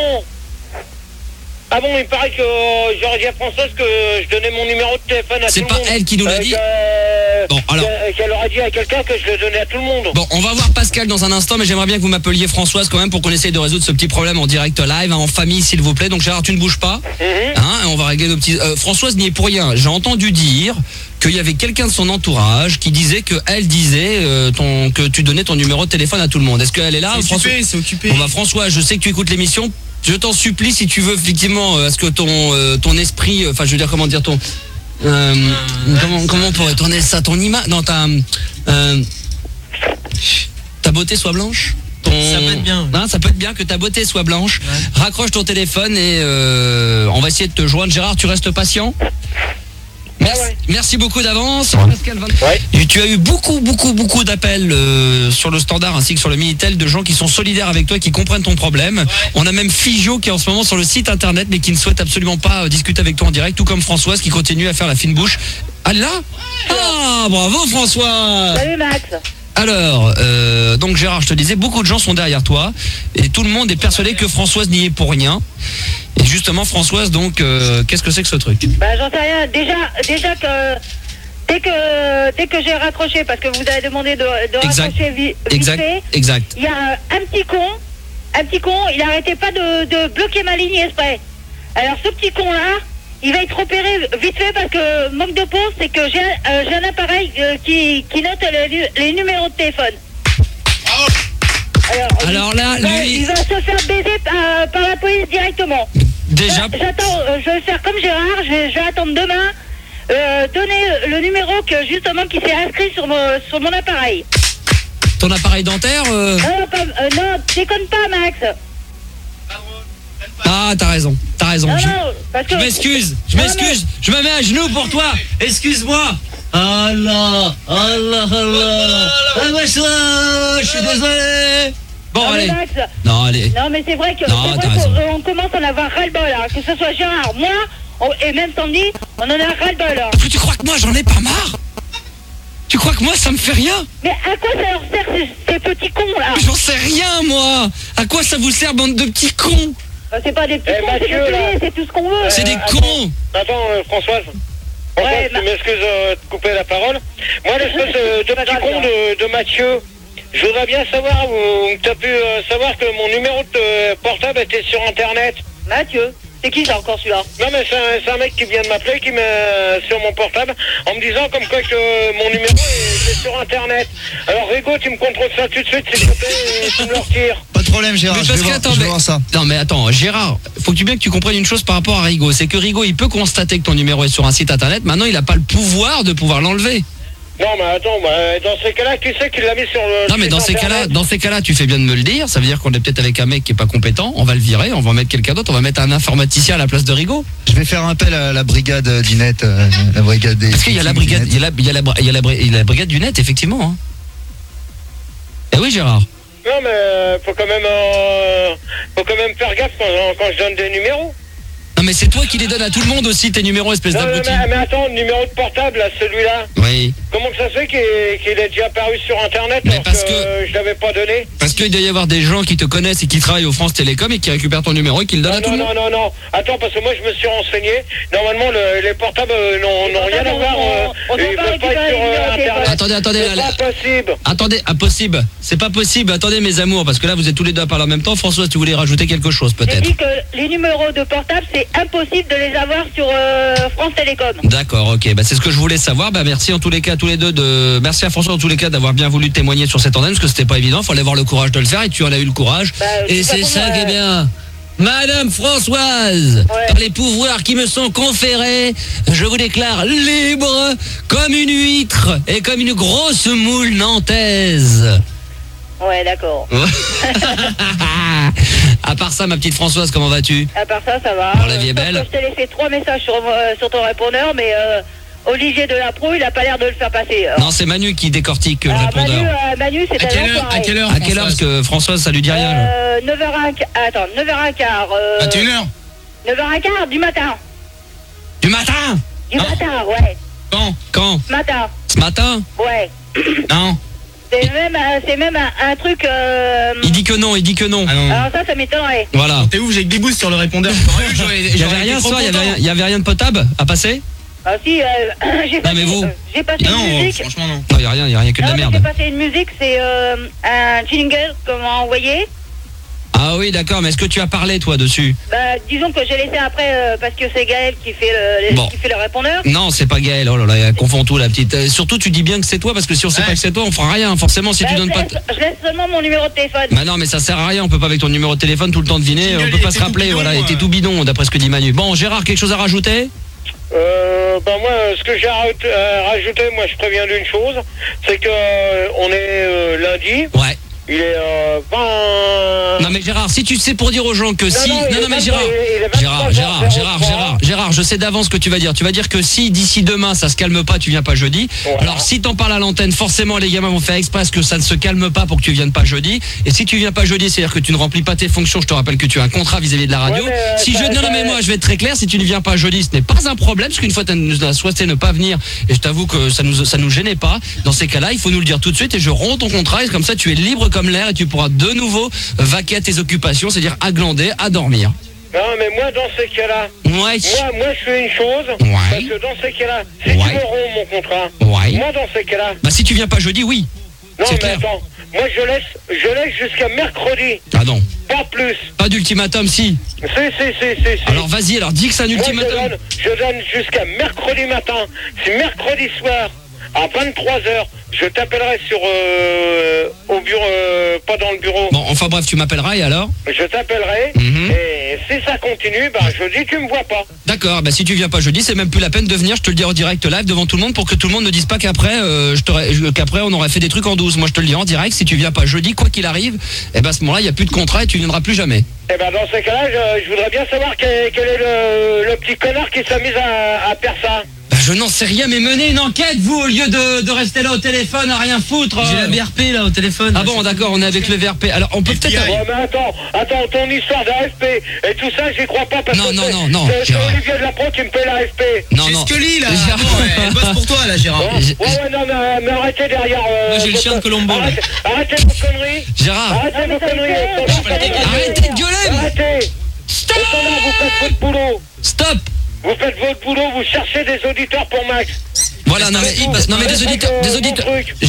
Ah bon, il paraît que j'aurais dit à Françoise que je donnais mon numéro de téléphone à tout le monde. C'est pas elle qui nous l'a dit. Bon, alors. Qu'elle aurait dit à quelqu'un que je le donnais à tout le monde. Bon, on va voir Pascal dans un instant, mais j'aimerais bien que vous m'appeliez Françoise quand même pour qu'on essaye de résoudre ce petit problème en direct live, en famille s'il vous plaît. Donc Gérard, tu ne bouges pas. On va régler nos petits... Françoise n'y est pour rien. J'ai entendu dire qu'il y avait quelqu'un de son entourage qui disait qu'elle disait que tu donnais ton numéro de téléphone à tout le monde. Est-ce qu'elle est là? C'est occupé. Bon bah Françoise, je sais que tu écoutes l'émission. Je t'en supplie, si tu veux effectivement, à ce que ton esprit, enfin je veux dire comment dire ton... comment on pourrait tourner ça, ton image, non ta beauté soit blanche. Ça peut être bien. Hein, ça peut être bien que ta beauté soit blanche. Ouais. Raccroche ton téléphone et on va essayer de te joindre. Gérard, tu restes patient. Merci beaucoup d'avance. Pascal, et tu as eu beaucoup d'appels sur le standard ainsi que sur le Minitel de gens qui sont solidaires avec toi, qui comprennent ton problème. Ouais. On a même Figio qui est en ce moment sur le site internet mais qui ne souhaite absolument pas discuter avec toi en direct, tout comme Françoise qui continue à faire la fine bouche. Ah là? Ah, bravo François. Salut Max. Alors, donc Gérard, je te disais, beaucoup de gens sont derrière toi et tout le monde est persuadé que Françoise n'y est pour rien. Et justement, Françoise, donc, qu'est-ce que c'est que ce truc? Bah, j'en sais rien. Déjà que dès que j'ai raccroché, parce que vous avez demandé de raccrocher vite fait, exact. Il y a un petit con, il arrêtait pas de bloquer ma ligne exprès. Alors ce petit con là, il va être repéré vite fait parce que manque de pause, c'est que j'ai un appareil qui note les numéros de téléphone. Alors là, lui... il va se faire baiser par la police directement. Déjà. J'attends, je vais faire comme Gérard, je vais attendre demain, donner le numéro justement qui s'est inscrit sur mon appareil. Ton appareil dentaire Non, déconne pas, Max. Ah, t'as raison. Non, parce que... Je m'excuse, je me mets à genoux pour toi. Excuse-moi. Allah. Ah, je suis désolé. Bon, allez. Max, allez. Non, mais c'est vrai qu'on commence à en avoir ras-le-bol, hein. Que ce soit Gérard, moi, et même Sandy, on en a ras-le-bol. Hein. Est-ce que tu crois que moi, j'en ai pas marre? Tu crois que moi, ça me fait rien? Mais à quoi ça leur sert ces petits cons, là? J'en sais rien, moi. À quoi ça vous sert, bande de petits cons? C'est pas des petits cons, Mathieu, c'est tout ce qu'on veut. C'est des cons. Attends, Françoise. Tu m'excuses de te couper la parole. Moi, l'espèce de petit con de Mathieu, je voudrais bien savoir où tu as pu savoir que mon numéro de portable était sur Internet. Mathieu, c'est qui ça encore celui-là? Non, mais c'est un mec qui vient de m'appeler, qui met sur mon portable, en me disant comme quoi que mon numéro est sur Internet. Alors Rigo, tu me contrôles ça tout de suite, s'il te plaît, et tu me le retires. Pas de problème, Gérard, mais je vais voir ça. Non mais attends, Gérard, faut que tu bien que tu comprennes une chose par rapport à Rigo, c'est que Rigo, il peut constater que ton numéro est sur un site internet, maintenant il n'a pas le pouvoir de pouvoir l'enlever. Non mais attends, dans ces cas-là, qui c'est qui l'a mis sur le... Non mais dans ces cas-là, tu fais bien de me le dire, ça veut dire qu'on est peut-être avec un mec qui est pas compétent, on va le virer, on va mettre quelqu'un d'autre, on va mettre un informaticien à la place de Rigo. Je vais faire un appel à la brigade du net, la brigade des... Parce qu'il y a la brigade, il y a la brigade du net, effectivement. Hein. Eh oui Gérard. Non mais faut quand même faire gaffe quand je donne des numéros. Non mais c'est toi qui les donnes à tout le monde aussi, tes numéros, espèce d'abruti. Mais attends, le numéro de portable, là, celui-là. Oui. Comment que ça se fait qu'il est déjà apparu sur Internet mais alors parce que je l'avais pas donné? Parce qu'il doit y avoir des gens qui te connaissent et qui travaillent au France Télécom et qui récupèrent ton numéro et qui le donnent à tout le monde. Non. Attends, parce que moi je me suis renseigné. Normalement, les portables n'ont rien à voir. Ils peuvent pas être sur Internet. Attendez. C'est pas possible. Attendez, impossible. C'est pas possible. Attendez mes amours, parce que là vous êtes tous les deux à parler en même temps. Françoise, tu voulais rajouter quelque chose peut-être? J'ai dit que les numéros de portable, c'est impossible de les avoir sur France Télécom. D'accord, ok. C'est ce que je voulais savoir. Merci en tous les cas, tous les deux merci à François en tous les cas d'avoir bien voulu témoigner sur cette antenne, parce que c'était pas évident. Fallait avoir le courage de le faire et tu en as eu le courage. Et c'est ça qui est bien. Madame Françoise, par les pouvoirs qui me sont conférés, je vous déclare libre comme une huître et comme une grosse moule nantaise. Ouais, d'accord. À part ça, ma petite Françoise, comment vas-tu? À part ça, ça va. Bon, la vie est belle. Je t'ai laissé 3 messages sur ton répondeur, mais Olivier Delapro, il a pas l'air de le faire passer. Non, c'est Manu qui décortique le répondeur. Manu, c'est à quelle heure? À quelle heure? Parce que Françoise, ça lui dit rien. 9h15. Attends, 9h15. 21h 9h15 du matin. Du matin? Du matin, ouais. Quand? Matin. Ce matin? Ouais. Non. C'est même un truc... Il dit que non. Ah non. Alors ça m'étonnerait. Voilà. T'es ouf, j'ai que des boosts sur le répondeur. Il y avait rien ce soir, il y avait rien de potable à passer? Ah si, j'ai passé, j'ai passé une musique. Franchement non. Non, il y a rien que de la merde. J'ai passé une musique, c'est un jingle qu'on m'a envoyé. Ah oui, d'accord, mais est-ce que tu as parlé toi dessus? Disons que j'ai laissé après parce que c'est Gaël qui fait le répondeur. Non, c'est pas Gaël. Oh là là, elle confond tout la petite. Surtout tu dis bien que c'est toi parce que si on sait pas que c'est toi, on fera rien forcément si tu donnes pas. Je laisse seulement mon numéro de téléphone. Bah non, mais ça sert à rien, on peut pas avec ton numéro de téléphone tout le temps deviner, on peut pas se rappeler, voilà, il était tout bidon d'après ce que dit Manu. Bon, Gérard, quelque chose à rajouter? Moi, ce que j'ai rajouté, moi je préviens d'une chose, c'est que on est lundi. Ouais. Il est Non mais Gérard, si tu sais pour dire aux gens que si... Non mais Gérard, je sais d'avance ce que tu vas dire. Tu vas dire que si d'ici demain ça se calme pas, tu viens pas jeudi. Voilà. Alors si t'en parles à l'antenne, forcément les gamins vont faire exprès que ça ne se calme pas pour que tu viennes pas jeudi. Et si tu viens pas jeudi, c'est-à-dire que tu ne remplis pas tes fonctions. Je te rappelle que tu as un contrat vis-à-vis de la radio. Non mais moi je vais être très clair, si tu ne viens pas jeudi, ce n'est pas un problème, parce qu'une fois tu as souhaité ne pas venir, et je t'avoue que ça nous gênait pas. Dans ces cas-là, il faut nous le dire tout de suite et je romps ton contrat et comme ça tu es libre comme l'air et tu pourras de nouveau vaquer à tes occupations, c'est-à-dire à glander, à dormir. Non mais moi dans ces cas-là, moi je fais une chose, parce que dans ces cas-là, si tu me romps mon contrat, moi dans ces cas-là... Bah si tu viens pas jeudi, oui. Non mais clair. Attends, moi je laisse jusqu'à mercredi. Ah non. Pas plus. Pas d'ultimatum, si. Si. Alors vas-y, alors dis que c'est un ultimatum. Moi je donne jusqu'à mercredi matin. Si mercredi soir, à 23h, je t'appellerai au bureau, pas dans le bureau. Bon, enfin bref, tu m'appelleras et alors? Je t'appellerai, et si ça continue, jeudi tu me vois pas. D'accord, si tu viens pas jeudi, c'est même plus la peine de venir, je te le dis en direct live devant tout le monde pour que tout le monde ne dise pas qu'après qu'après on aurait fait des trucs en douce. Moi je te le dis en direct, si tu viens pas jeudi, quoi qu'il arrive, à ce moment-là, il n'y a plus de contrat et tu viendras plus jamais. Dans ces cas-là, je voudrais bien savoir quel est le petit connard qui s'amuse à faire ça. Je n'en sais rien, mais menez une enquête, vous, au lieu de rester là au téléphone à rien foutre. J'ai la VRP là au téléphone. Ah bon, d'accord, on est avec le VRP. Alors, on peut peut-être... Ouais, mais attends, ton histoire d'AFP et tout ça, j'y crois pas parce que c'est Olivier de la Pro qui me paye l'AFP. Non, c'est Scully là. Elle bosse pour toi là, Gérard. Non, mais arrêtez derrière. Moi j'ai le chien de Colombo. Arrêtez vos conneries. Gérard. Arrêtez vos conneries. Arrêtez de gueuler. Arrêtez. Stop. Vous faites votre boulot. Stop. Vous faites votre boulot, vous cherchez des auditeurs pour Max. Voilà, non mais des auditeurs.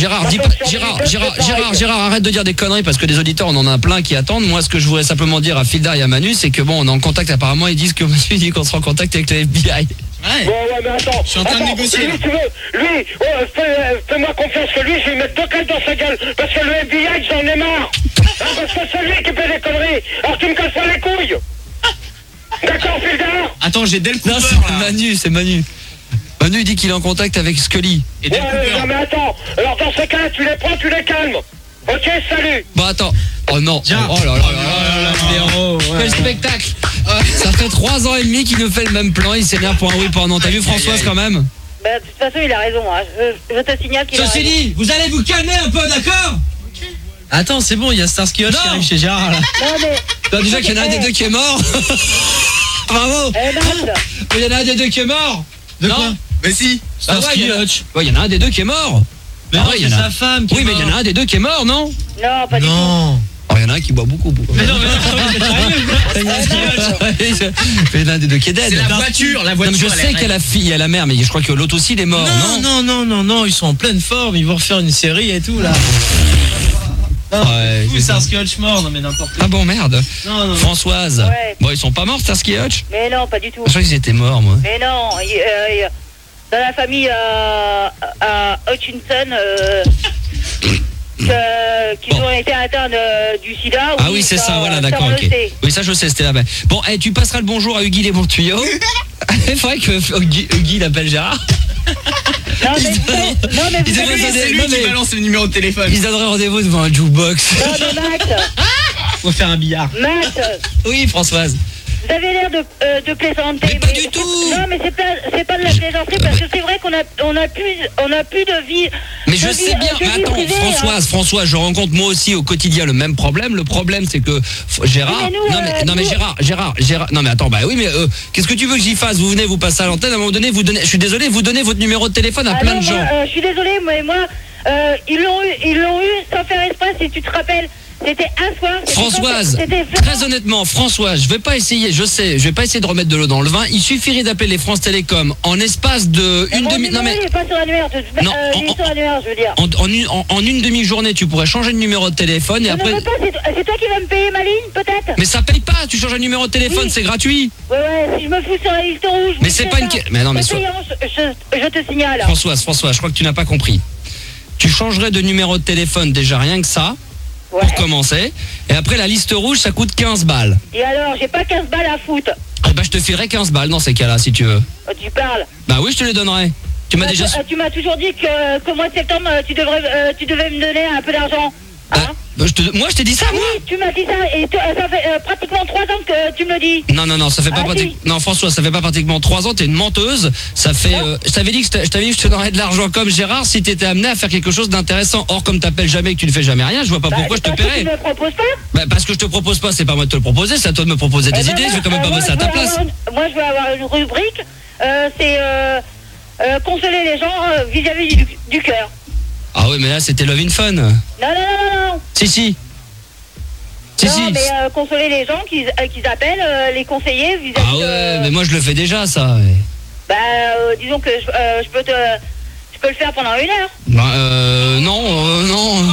Gérard, arrête de dire des conneries parce que des auditeurs, on en a plein qui attendent. Moi, ce que je voudrais simplement dire à Filda et à Manu, c'est que on est en contact apparemment. Ils disent que Monsieur dit qu'on sera en contact avec le FBI. Ouais. Mais attends. Je suis en train de négocier. Lui, fais-moi confiance que lui, je vais mettre 2 cases dans sa gueule. Parce que le FBI, j'en ai marre. Parce que c'est lui qui fait des conneries. Alors tu me casses pas les couilles. D'accord, Filda. Attends, j'ai Del Cooper. Non, c'est Manu. Manu il dit qu'il est en contact avec Scully. Et Del Cooper. Non mais attends. Alors dans ce cas, tu les prends, tu les calmes. Ok, salut. Bon attends. Oh non. Oh là là. Quel spectacle. Ça fait 3 ans et demi qu'il nous fait le même plan. Il s'énerve pour un oui, pour un non. T'as vu Françoise quand même? De toute façon, il a raison. Je te signale qu'il a raison. Ceci dit, vous allez vous calmer un peu, d'accord? Attends, c'est bon, il y a Starsky Hutch qui arrive chez Gérard là. Non mais... T'as déjà qu'il y en a un des deux qui est mort. Bravo. Il y en a un des deux qui est mort. De quoi? Mais si, Starsky Hutch. Ouais, il y en a un des deux qui est mort. Mais non, il y a sa femme qui est morte. Oui, mais il y en a un des deux qui est mort, non? Non, pas du tout. Non. Oh, il y en a un qui boit beaucoup. Mais non, c'est il y en a un des deux qui est dead. C'est la voiture. Non, mais je sais qu'il y a la fille, il y a la mère, mais je crois que l'autre aussi il est mort, non? Non, ils sont en pleine forme, ils vont refaire une série et tout là. Ouais, Starsky Hutch mort, non mais n'importe quoi. Ah bon, merde. Non. Françoise. Ouais. Bon, ils sont pas morts, Starsky Hutch? Mais non, pas du tout. Je crois qu'ils étaient morts, moi. Mais non, dans la famille Hutchinson, qui ont été atteints du sida. Ah oui, c'est ça, voilà, d'accord, ok. Oui, ça je sais, c'était là-bas. Bon, tu passeras le bonjour à Huggy les bons tuyaux. Il faudrait que Huggy l'appelle Gérard. Non mais c'est lui qui balance le numéro de téléphone. Ils donneraient rendez-vous devant un jukebox. Non mais Max. On va faire un billard. Max. Oui, Françoise. Vous avez l'air de plaisanter. Mais pas du tout. Non mais c'est pas de la plaisanterie parce que c'est vrai qu'on a plus de vie. Mais je sais bien. Mais attends, Françoise, je rencontre moi aussi au quotidien le même problème. Le problème c'est que Gérard. Gérard. Non mais attends, oui mais qu'est-ce que tu veux que j'y fasse? Vous venez, vous passez à l'antenne, à un moment donné, je suis désolé, vous donnez votre numéro de téléphone à plein de gens. Je suis désolé, mais moi Ils l'ont eu sans faire exprès, si tu te rappelles. C'était un soir. Françoise, très honnêtement, Françoise, je vais pas essayer de remettre de l'eau dans le vin. Il suffirait d'appeler les France Télécom en espace de une demi. Non mais il est pas sur l'annuaire. Non, sur l'annuaire, je veux dire. En une demi-journée, tu pourrais changer de numéro de téléphone et non, après. Non, c'est toi qui vas me payer ma ligne, peut-être. Mais ça paye pas. Tu changes un numéro de téléphone, c'est gratuit. Ouais, si je me fous sur la liste rouge. Mais c'est pas une. Mais non, mais je te signale. Françoise, je crois que tu n'as pas compris. Tu changerais de numéro de téléphone déjà rien que ça. Pour commencer. Et après, la liste rouge, ça coûte 15 balles. Et alors, j'ai pas 15 balles à foutre. Eh ben, je te filerai 15 balles dans ces cas-là, si tu veux. Tu parles. Bah oui, je te les donnerai. Tu m'as déjà... Tu m'as toujours dit qu'au mois de septembre, tu devais me donner un peu d'argent. Hein moi, je t'ai dit ça, moi. Oui, tu m'as dit ça. Et ça fait pratiquement 3 ans que tu me le dis. Non, ça fait pas pratiquement... Non, François, ça fait pas pratiquement 3 ans. T'es une menteuse. Ça fait... je t'avais dit que je te donnerais de l'argent comme Gérard si t'étais amené à faire quelque chose d'intéressant. Or, comme t'appelles jamais et que tu ne fais jamais rien, je vois pas pourquoi je te paierais. Tu me proposes pas parce que je te propose pas, c'est pas moi de te le proposer, c'est à toi de me proposer des idées. Je vais quand même pas bosser à ta place. Moi, je veux avoir une rubrique. C'est consoler les gens vis-à-vis du cœur. Ah oui, mais là, c'était Love in Fun. Non. Si. Mais consoler les gens qu'ils appellent les conseillers vis-à-vis. Ah ouais, mais moi je le fais déjà ça. Bah disons que je peux le faire pendant 1 heure. Bah non.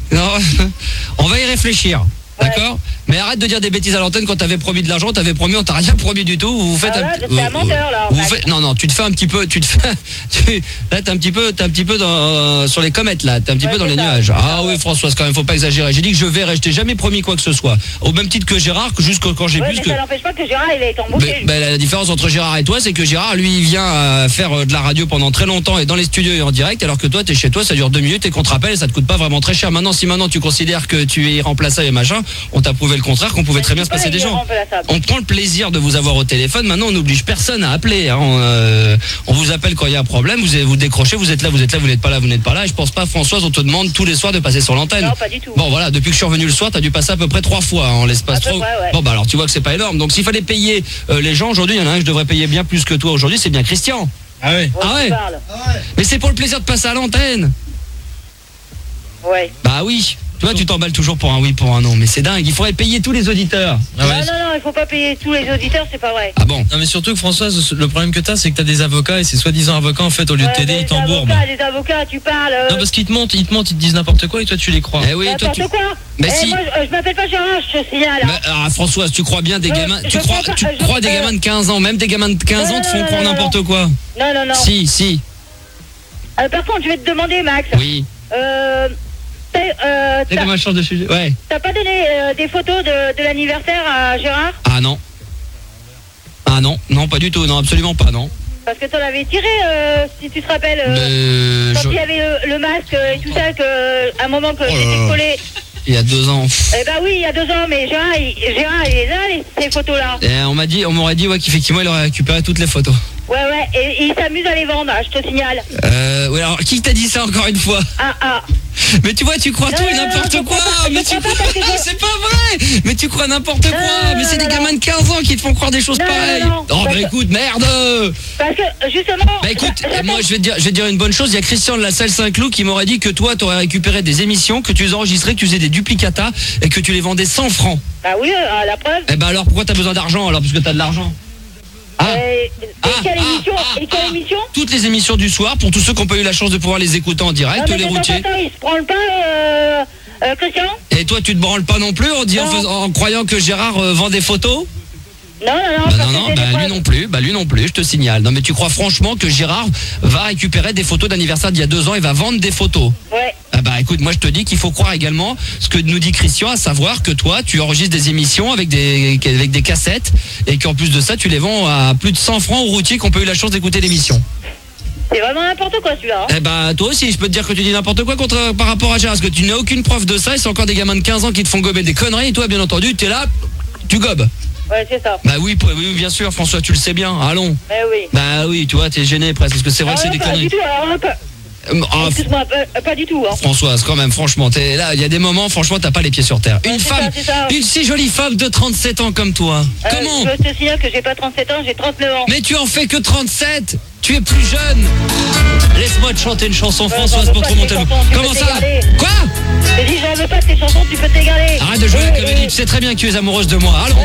On va y réfléchir. D'accord. Mais arrête de dire des bêtises à l'antenne. Quand t'avais promis de l'argent, t'avais promis, on t'a rien promis du tout. Vous faites c'est un menteur là. Non, tu te fais un petit peu, là t'es un petit peu sur les comètes là, t'es un petit peu dans les nuages. Ah oui, Françoise, quand même, faut pas exagérer. J'ai dit que je t'ai jamais promis quoi que ce soit. Au même titre que Gérard, que juste quand j'ai plus que. Ça n'empêche pas que Gérard il a été embauché. La différence entre Gérard et toi, c'est que Gérard, lui, il vient faire de la radio pendant très longtemps et dans les studios et en direct, alors que toi, t'es chez toi, ça dure 2 minutes et qu'on te rappelle et ça te coûte pas vraiment très cher. Maintenant, si tu considères que tu es irremplaçable et machin, on t'a prouvé le contraire, qu'on pouvait très bien se passer des gens. On prend le plaisir de vous avoir au téléphone. Maintenant, on n'oblige personne à appeler. Hein. On vous appelle quand il y a un problème. Vous décrochez. Vous êtes là. Vous n'êtes pas là. Vous n'êtes pas là. Et je pense pas, Françoise, on te demande tous les soirs de passer sur l'antenne. Non, pas du tout. Bon, voilà. Depuis que je suis revenu le soir, t'as dû passer à peu près 3 fois en l'espace. Ouais. Bon, bah alors tu vois que c'est pas énorme. Donc s'il fallait payer les gens aujourd'hui, il y en a un que je devrais payer bien plus que toi aujourd'hui. C'est bien Christian. Ah ouais. Mais c'est pour le plaisir de passer à l'antenne. Ouais. Bah oui. Toi, tu t'emballes toujours pour un oui, pour un non, mais c'est dingue. Il faudrait payer tous les auditeurs. Non, il faut pas payer tous les auditeurs, c'est pas vrai. Ah bon? Non, mais surtout que Françoise, le problème que t'as, c'est que t'as des avocats et ces soi-disant avocats, en fait, au lieu de t'aider, ils t'embourbent. Les avocats, tu parles. Non, parce qu'ils te mentent, ils te disent n'importe quoi et toi, tu les crois. Eh oui, n'importe quoi. Mais si. Moi, je m'appelle pas Gérard, je te signale. Françoise, tu crois bien des gamins. Tu crois des gamins de 15 ans, même des gamins de 15 ans te font croire n'importe quoi. Non. Si. Par contre, je vais te demander, Max. Oui. C'est comme un change de sujet. Ouais. T'as pas donné des photos de l'anniversaire à Gérard? Ah non, pas du tout, non, absolument pas, non. Parce que t'en avais tiré, si tu te rappelles, quand il y avait le masque et tout ça, à un moment que j'étais collé. Il y a 2 ans. Eh ben oui, il y a 2 ans, mais Gérard il est là, ces photos-là. On m'aurait dit qu'effectivement il aurait récupéré toutes les photos. Ouais, et il s'amuse à les vendre, je te signale. Ouais, alors qui t'a dit ça encore une fois? Mais tu vois, tu crois tout et n'importe quoi. Mais tu crois, c'est pas vrai. Mais tu crois n'importe quoi. Mais c'est des gamins de 15 ans qui te font croire des choses pareilles. Oh bah écoute, merde. Parce que justement. Bah écoute, moi je vais te dire une bonne chose. Il y a Christian de la salle Saint-Cloud qui m'aurait dit que toi t'aurais récupéré des émissions, que tu les enregistrais, que tu faisais des duplicata et que tu les vendais 100 francs. Bah oui, la preuve. Eh bah alors pourquoi t'as besoin d'argent alors, puisque t'as de l'argent? Quelle émission? Toutes les émissions du soir, pour tous ceux qui n'ont pas eu la chance de pouvoir les écouter en direct, les routiers. Il se branle pas, Christian? Et toi, tu te branles pas non plus en croyant que Gérard vend des photos? Non, lui non plus, je te signale. Non mais tu crois franchement que Gérard va récupérer des photos d'anniversaire d'il y a 2 ans et va vendre des photos? Ouais. Ah bah écoute, moi je te dis qu'il faut croire également ce que nous dit Christian, à savoir que toi tu enregistres des émissions avec des cassettes et qu'en plus de ça tu les vends à plus de 100 francs aux routiers qui ont pas eu la chance d'écouter l'émission. C'est vraiment n'importe quoi celui-là. Eh bah toi aussi je peux te dire que tu dis n'importe quoi par rapport à Gérard, parce que tu n'as aucune preuve de ça et c'est encore des gamins de 15 ans qui te font gober des conneries et toi bien entendu t'es là, tu gobes. Ouais, c'est ça. Bah oui, bien sûr, François, tu le sais bien. Allons. Oui. Bah oui, tu vois, t'es gêné presque, parce que c'est vrai que c'est des conneries. Excuse-moi, pas du tout. Hein. Françoise, quand même, franchement, t'es là, il y a des moments, franchement, t'as pas les pieds sur terre. Une femme, une si jolie femme de 37 ans comme toi. Comment? Je te signale que j'ai pas 37 ans, j'ai 39 ans. Mais tu en fais que 37. Tu es plus jeune. Laisse-moi te chanter une chanson françoise pour te remonter le... Comment ça? Quoi? J'ai dit, j'en veux pas de tes chansons, tu peux t'égaler. Arrête de jouer la comédie, tu sais très bien que tu es amoureuse de moi. Allons.